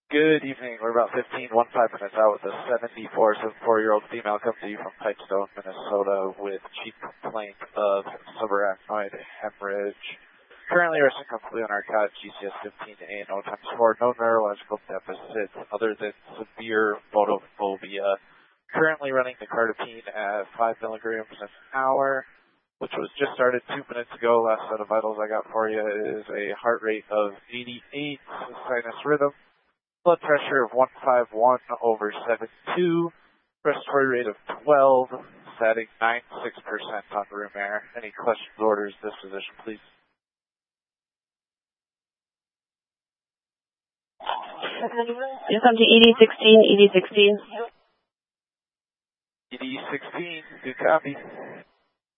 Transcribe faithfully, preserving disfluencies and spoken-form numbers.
Good evening. We're about fifteen, one five minutes out with a seventy-four, seventy-four-year-old female comes to you from Pipestone, Minnesota with chief complaint of subarachnoid hemorrhage. Currently resting comfortably on our cot, G C S fifteen A N O times four, no neurological deficits other than severe photophobia. Currently running the cardipine at five milligrams an hour, which was just started two minutes ago. Last set of vitals I got for you is a heart rate of eighty-eight, sinus rhythm, blood pressure of one fifty-one over seventy-two, respiratory rate of twelve, setting ninety-six percent on room air. Any questions, orders, disposition, please? You come to E D sixteen, E D sixteen. E D sixteen, good copy.